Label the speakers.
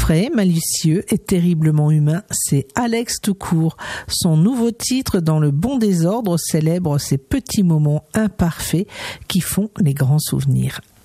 Speaker 1: frais, malicieux et terriblement humain, c'est Alex tout court. Son nouveau titre, Dans le bon désordre, célèbre ces petits moments imparfaits qui font les grands souvenirs.